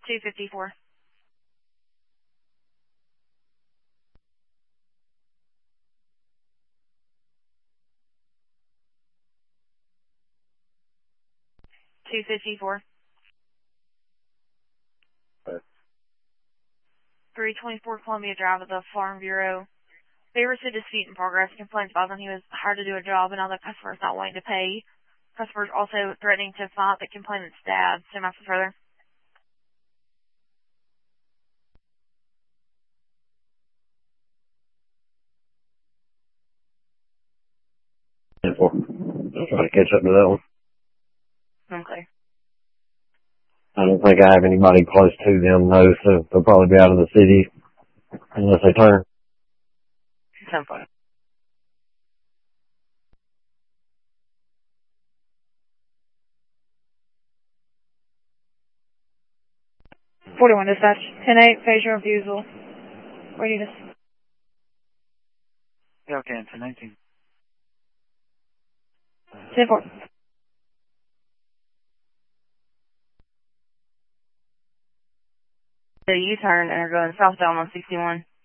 254. 254. 324 Columbia Drive at the Farm Bureau. They received a dispute in progress. Complaints about him. He was hired to do a job, and now the customer is not wanting to pay. Customers also threatening to fight the complainant's dad. So much further. I'll try to catch up to that one. Okay. I don't think I have anybody close to them, though, so they'll probably be out of the city unless they turn. 10-4. #41 dispatch. 10-8, phase your refusal. Readiness. Yeah, okay, 10-19. 10-4. The U-turn and are going southbound on 61.